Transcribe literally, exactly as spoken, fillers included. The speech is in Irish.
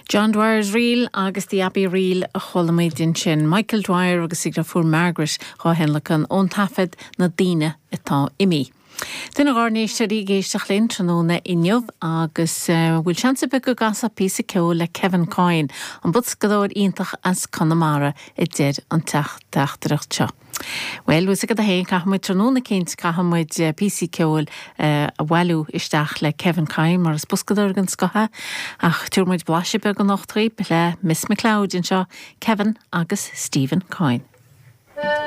John Dwyer's Reel agus the Abbey Reel a cholamid din sin. Michael Dwyer agus sigra fúr Margaret chá henlachan ón tafed na dine atá imi. Dyn o'r nes ydw i geisach lyn trwnna union agus wyl sianse be go gasa pisa ceol le Kevin Coyne an bod sgador intach as Connemara y dyd an tach dachtrach tio. Wel, wys y gyda hyn cahmwyd trwnna cynt cahmwyd pisa ceol a walw istach le Kevin Coyne mar ysbwsgador gan sgoha ach tiwrmwyd blasio be gan ochdri byle Miss McLeod yn sio Kevin agus Stephen Coyne.